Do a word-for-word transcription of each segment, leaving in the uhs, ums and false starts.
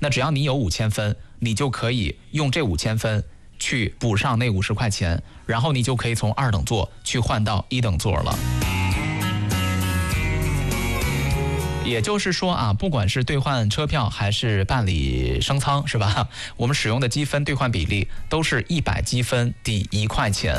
那只要你有五千分，你就可以用这五千分去补上那五十块钱，然后你就可以从二等座去换到一等座了。也就是说啊，不管是兑换车票还是办理升舱，是吧？我们使用的积分兑换比例都是一百积分抵一块钱。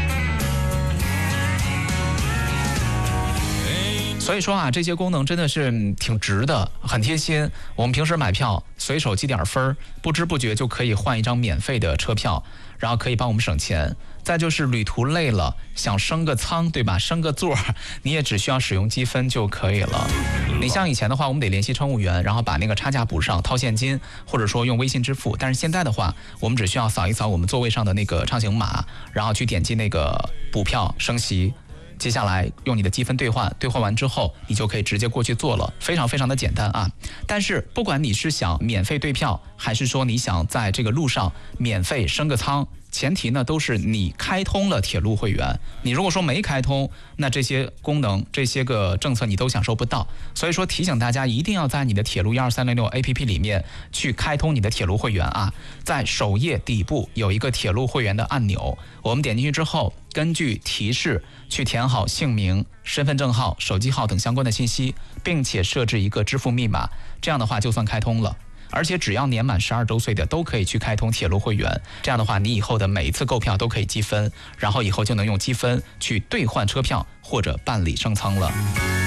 所以说啊，这些功能真的是挺值的，很贴心。我们平时买票随手积点分，不知不觉就可以换一张免费的车票，然后可以帮我们省钱。再就是旅途累了，想升个舱，对吧？升个座，你也只需要使用积分就可以了。你像以前的话，我们得联系乘务员，然后把那个差价补上，掏现金，或者说用微信支付。但是现在的话，我们只需要扫一扫我们座位上的那个畅行码，然后去点击那个补票升席。接下来用你的积分兑换，兑换完之后你就可以直接过去做了，非常非常的简单啊！但是不管你是想免费兑票，还是说你想在这个路上免费升个舱，前提呢都是你开通了铁路会员。你如果说没开通，那这些功能这些个政策你都享受不到。所以说提醒大家一定要在你的铁路一二三零六 A P P 里面去开通你的铁路会员啊，在首页底部有一个铁路会员的按钮，我们点进去之后，根据提示去填好姓名、身份证号、手机号等相关的信息，并且设置一个支付密码，这样的话就算开通了。而且只要年满十二周岁的都可以去开通铁路会员，这样的话你以后的每一次购票都可以积分，然后以后就能用积分去兑换车票或者办理升舱了。